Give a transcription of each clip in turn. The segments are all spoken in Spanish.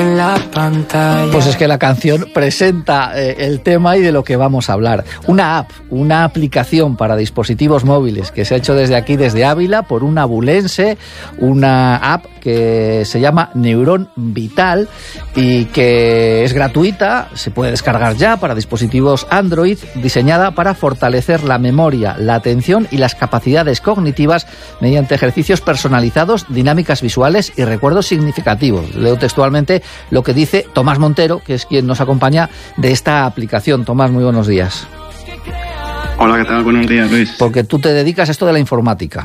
la pantalla. Pues es que la canción presenta el tema y de lo que vamos a hablar. Una app, una aplicación para dispositivos móviles que se ha hecho desde aquí, desde Ávila, por un abulense, una app que se llama Neurón Vital y que es gratuita, se puede descargar ya para dispositivos Android, diseñada para fortalecer la memoria, la atención y las capacidades cognitivas mediante ejercicios personalizados, dinámicas visuales y recuerdos significativos. Leo textualmente lo que dice Tomás Montero, que es quien nos acompaña de esta aplicación. Tomás, muy buenos días. Hola, ¿qué tal? Buenos días, Luis. Porque tú te dedicas a esto de la informática.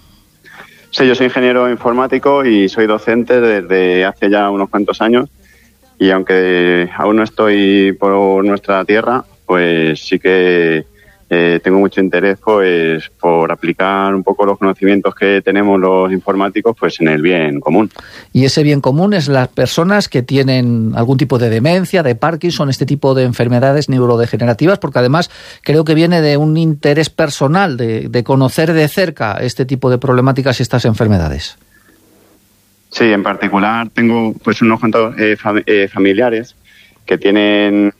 Sí, yo soy ingeniero informático y soy docente desde hace ya unos cuantos años, y aunque aún no estoy por nuestra tierra, pues sí que tengo mucho interés pues por aplicar un poco los conocimientos que tenemos los informáticos pues en el bien común. Y ese bien común es las personas que tienen algún tipo de demencia, de Parkinson, este tipo de enfermedades neurodegenerativas, porque además creo que viene de un interés personal de conocer de cerca este tipo de problemáticas y estas enfermedades. Sí, en particular tengo pues unos cuantos familiares que tienen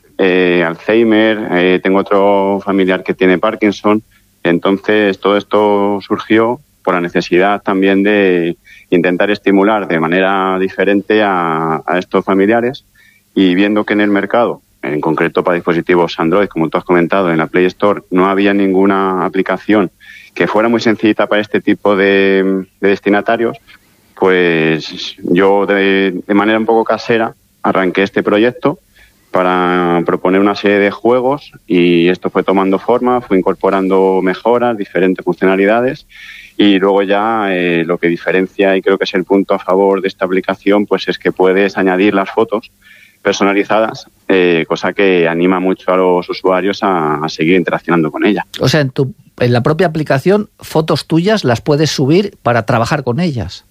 Alzheimer, tengo otro familiar que tiene Parkinson. Entonces todo esto surgió por la necesidad también de intentar estimular de manera diferente a estos familiares, y viendo que en el mercado, en concreto para dispositivos Android, como tú has comentado, en la Play Store no había ninguna aplicación que fuera muy sencillita para este tipo de destinatarios, pues yo de manera un poco casera arranqué este proyecto para proponer una serie de juegos, y esto fue tomando forma, fue incorporando mejoras, diferentes funcionalidades, y luego ya lo que diferencia, y creo que es el punto a favor de esta aplicación, pues es que puedes añadir las fotos personalizadas, cosa que anima mucho a los usuarios a seguir interaccionando con ella. O sea, en la propia aplicación, fotos tuyas las puedes subir para trabajar con ellas.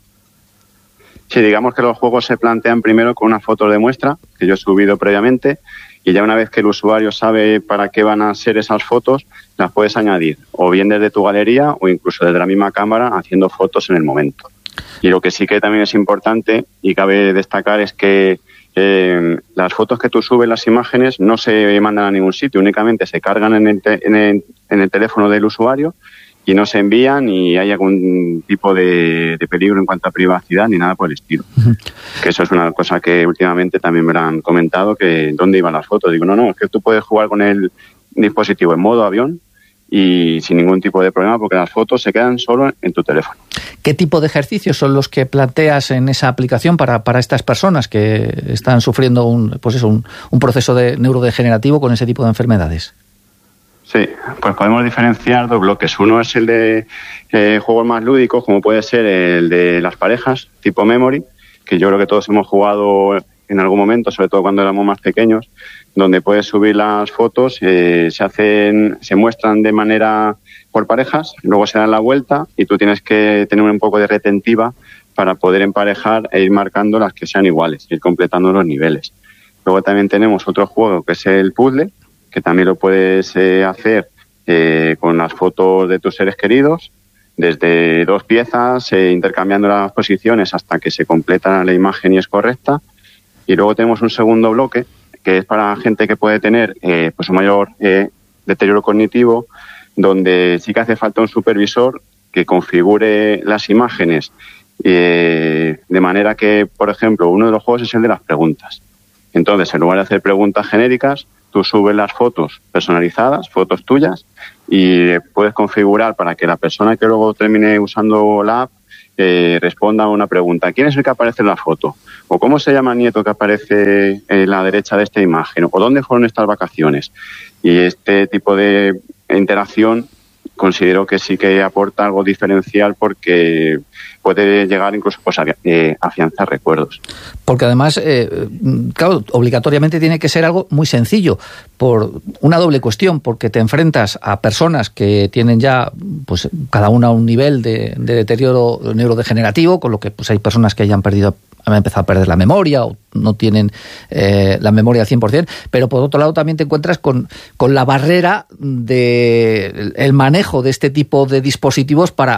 Sí, digamos que los juegos se plantean primero con una foto de muestra que yo he subido previamente, y ya una vez que el usuario sabe para qué van a ser esas fotos, las puedes añadir o bien desde tu galería o incluso desde la misma cámara haciendo fotos en el momento. Y lo que sí que también es importante y cabe destacar es que las fotos que tú subes, las imágenes, no se mandan a ningún sitio, únicamente se cargan en el teléfono del usuario y no se envían, y hay algún tipo de peligro en cuanto a privacidad ni nada por el estilo. Que eso es una cosa que últimamente también me han comentado, que dónde iban las fotos. Digo, no, es que tú puedes jugar con el dispositivo en modo avión y sin ningún tipo de problema, porque las fotos se quedan solo en tu teléfono. ¿Qué tipo de ejercicios son los que planteas en esa aplicación para estas personas que están sufriendo un proceso neurodegenerativo con ese tipo de enfermedades? Sí, pues podemos diferenciar dos bloques. Uno es el de juegos más lúdicos, como puede ser el de las parejas, tipo Memory, que yo creo que todos hemos jugado en algún momento, sobre todo cuando éramos más pequeños, donde puedes subir las fotos, se muestran de manera por parejas, luego se dan la vuelta y tú tienes que tener un poco de retentiva para poder emparejar e ir marcando las que sean iguales, ir completando los niveles. Luego también tenemos otro juego que es el puzzle, que también lo puedes hacer con las fotos de tus seres queridos, desde 2 piezas, intercambiando las posiciones hasta que se completa la imagen y es correcta. Y luego tenemos un segundo bloque, que es para gente que puede tener pues un mayor deterioro cognitivo, donde sí que hace falta un supervisor que configure las imágenes de manera que, por ejemplo, uno de los juegos es el de las preguntas. Entonces, en lugar de hacer preguntas genéricas, tú subes las fotos personalizadas, fotos tuyas, y puedes configurar para que la persona que luego termine usando la app responda a una pregunta. ¿Quién es el que aparece en la foto? ¿O cómo se llama el nieto que aparece en la derecha de esta imagen? ¿O dónde fueron estas vacaciones? Y este tipo de interacción considero que sí que aporta algo diferencial, porque puede llegar incluso pues, a afianzar recuerdos. Porque además, claro, obligatoriamente tiene que ser algo muy sencillo, por una doble cuestión, porque te enfrentas a personas que tienen ya, pues cada una un nivel de deterioro neurodegenerativo, con lo que pues hay personas que han empezado a perder la memoria o no tienen la memoria al 100%, pero por otro lado también te encuentras con la barrera del manejo de este tipo de dispositivos para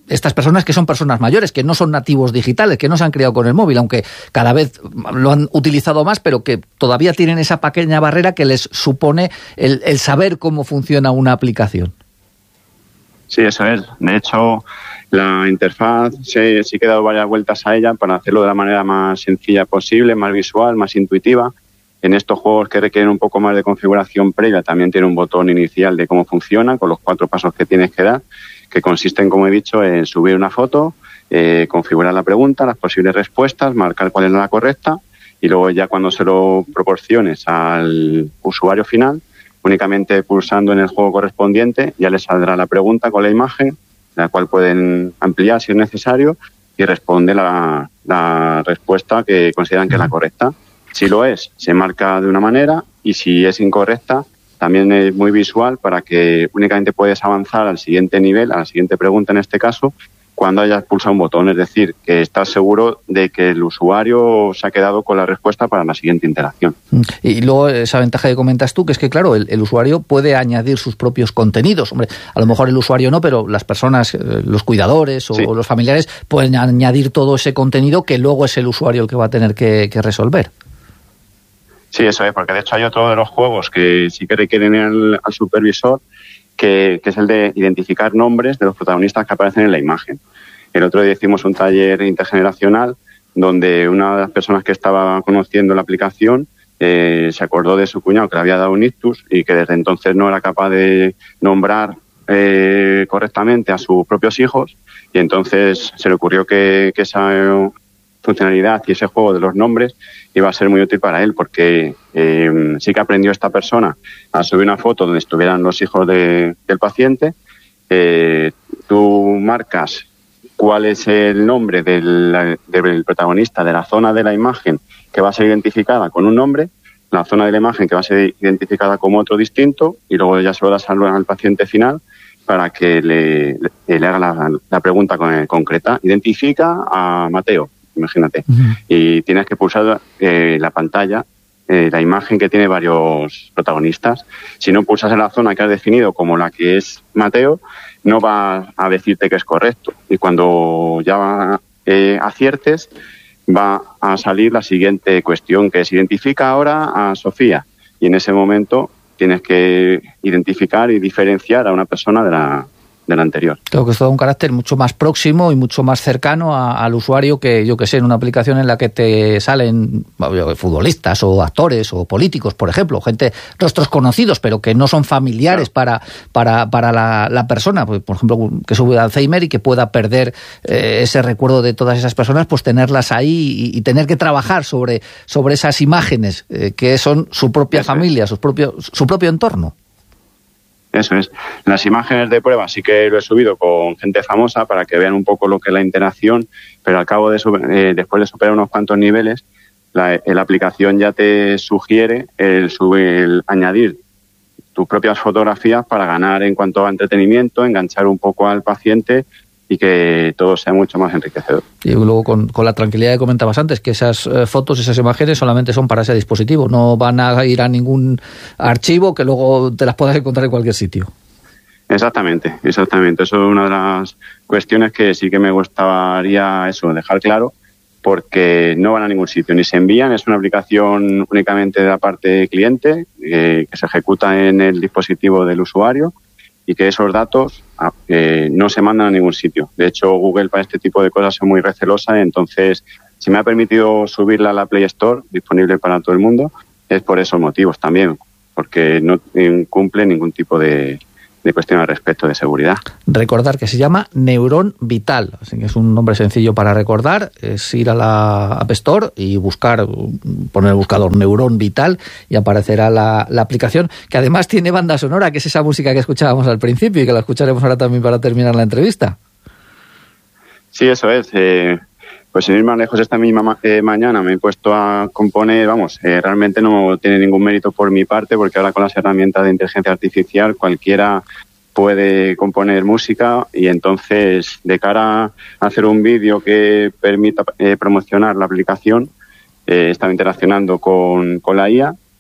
estas personas que son personas mayores, que no son nativos digitales, que no se han criado con el móvil, aunque cada vez lo han utilizado más, pero que todavía tienen esa pequeña barrera que les supone el saber cómo funciona una aplicación. Sí, eso es. De hecho, la interfaz sí que he dado varias vueltas a ella para hacerlo de la manera más sencilla posible, más visual, más intuitiva. En estos juegos que requieren un poco más de configuración previa, también tiene un botón inicial de cómo funciona, con los 4 pasos que tienes que dar, que consisten, como he dicho, en subir una foto, configurar la pregunta, las posibles respuestas, marcar cuál es la correcta, y luego ya cuando se lo proporciones al usuario final, únicamente pulsando en el juego correspondiente ya les saldrá la pregunta con la imagen, la cual pueden ampliar si es necesario, y responde la respuesta que consideran que es la correcta. Si lo es, se marca de una manera, y si es incorrecta, también es muy visual para que únicamente puedes avanzar al siguiente nivel, a la siguiente pregunta en este caso, cuando hayas pulsado un botón, es decir, que estás seguro de que el usuario se ha quedado con la respuesta para la siguiente interacción. Y luego esa ventaja que comentas tú, que es que, claro, el usuario puede añadir sus propios contenidos. Hombre, a lo mejor el usuario no, pero las personas, los cuidadores o sí, los familiares pueden añadir todo ese contenido que luego es el usuario el que va a tener que resolver. Sí, eso es, porque de hecho hay otro de los juegos que sí que requieren al supervisor, que es el de identificar nombres de los protagonistas que aparecen en la imagen. El otro día hicimos un taller intergeneracional donde una de las personas que estaba conociendo la aplicación se acordó de su cuñado que le había dado un ictus y que desde entonces no era capaz de nombrar correctamente a sus propios hijos, y entonces se le ocurrió que esa funcionalidad y ese juego de los nombres iba a ser muy útil para él, porque sí que aprendió esta persona a subir una foto donde estuvieran los hijos del paciente. Tú marcas cuál es el nombre del protagonista de la zona de la imagen que va a ser identificada con un nombre, la zona de la imagen que va a ser identificada como otro distinto, y luego ya se lo das al paciente final para que le haga la pregunta concreta. Identifica a Mateo, imagínate. Y tienes que pulsar la pantalla, la imagen que tiene varios protagonistas. Si no pulsas en la zona que has definido como la que es Mateo, no va a decirte que es correcto. Y cuando ya aciertes, va a salir la siguiente cuestión, que es: identifica ahora a Sofía. Y en ese momento tienes que identificar y diferenciar a una persona de la anterior. Creo que esto da un carácter mucho más próximo y mucho más cercano al usuario que, yo que sé, en una aplicación en la que te salen futbolistas o actores o políticos, por ejemplo, rostros conocidos, pero que no son familiares, claro, para la persona, por ejemplo, que sufre de Alzheimer y que pueda perder ese recuerdo de todas esas personas, pues tenerlas ahí y tener que trabajar sobre esas imágenes que son su propia familia, su propio entorno. Eso es. Las imágenes de prueba sí que lo he subido con gente famosa para que vean un poco lo que es la interacción, pero al cabo de después de superar unos cuantos niveles, la aplicación ya te sugiere el añadir tus propias fotografías para ganar en cuanto a entretenimiento, enganchar un poco al paciente y que todo sea mucho más enriquecedor. Y luego con la tranquilidad que comentabas antes, que esas fotos, esas imágenes solamente son para ese dispositivo, no van a ir a ningún archivo que luego te las puedas encontrar en cualquier sitio. Exactamente. Eso es una de las cuestiones que sí que me gustaría dejar claro, porque no van a ningún sitio, ni se envían. Es una aplicación únicamente de la parte cliente, que se ejecuta en el dispositivo del usuario, y que esos datos no se mandan a ningún sitio. De hecho, Google para este tipo de cosas es muy recelosa, entonces si me ha permitido subirla a la Play Store, disponible para todo el mundo, es por esos motivos también, porque no cumple ningún tipo de cuestión al respecto de seguridad. Recordar que se llama Neuron Vital, así que es un nombre sencillo para recordar, es ir a la App Store y poner el buscador Neuron Vital y aparecerá la aplicación, que además tiene banda sonora, que es esa música que escuchábamos al principio y que la escucharemos ahora también para terminar la entrevista. Sí, eso es. Pues sin ir más lejos, esta misma mañana me he puesto a componer, realmente no tiene ningún mérito por mi parte, porque ahora con las herramientas de inteligencia artificial cualquiera puede componer música, y entonces de cara a hacer un vídeo que permita promocionar la aplicación, estaba interaccionando con la IA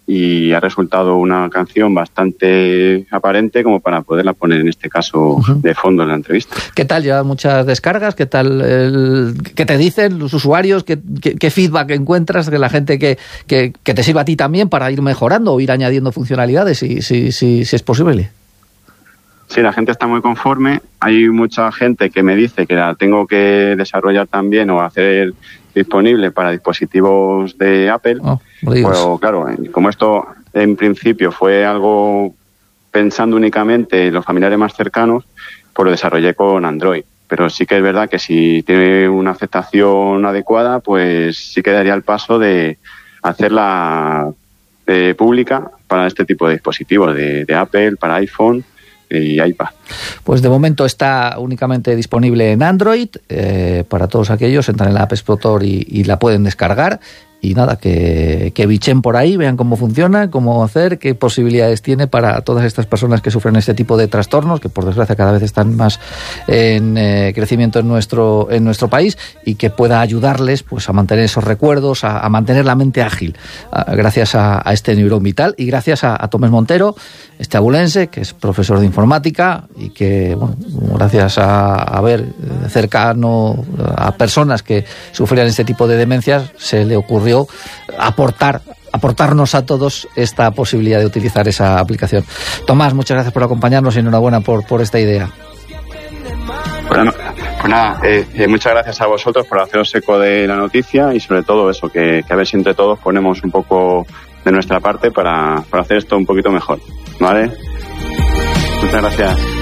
y ha resultado una canción bastante aparente como para poderla poner en este caso de fondo en la entrevista. ¿Qué tal? ¿Lleva muchas descargas? ¿Qué tal? ¿Qué te dicen los usuarios? ¿Qué feedback encuentras de la gente que te sirva a ti también para ir mejorando o ir añadiendo funcionalidades si es posible? Sí, la gente está muy conforme. Hay mucha gente que me dice que la tengo que desarrollar también o hacer disponible para dispositivos de Apple. Pero claro, como esto en principio fue algo pensando únicamente en los familiares más cercanos, pues lo desarrollé con Android. Pero sí que es verdad que si tiene una aceptación adecuada, pues sí que daría el paso de hacerla pública para este tipo de dispositivos de Apple, para iPhone y iPad. Pues de momento está únicamente disponible en Android, para todos aquellos, entran en la App Store y la pueden descargar. Y nada, que bichen por ahí, vean cómo funciona, cómo hacer, qué posibilidades tiene para todas estas personas que sufren este tipo de trastornos, que por desgracia cada vez están más en crecimiento en nuestro país, y que pueda ayudarles pues a mantener esos recuerdos, a mantener la mente ágil, gracias a este Neurón Vital, y gracias a Tomás Montero, este abulense, que es profesor de informática, y que, bueno, gracias a ver cercano a personas que sufrían este tipo de demencias, se le ocurrió aportarnos a todos esta posibilidad de utilizar esa aplicación. Tomás, muchas gracias por acompañarnos y enhorabuena por esta idea. Bueno, pues nada, muchas gracias a vosotros por haceros eco de la noticia y sobre todo eso, que a ver si entre todos ponemos un poco de nuestra parte para hacer esto un poquito mejor, ¿vale? Muchas gracias.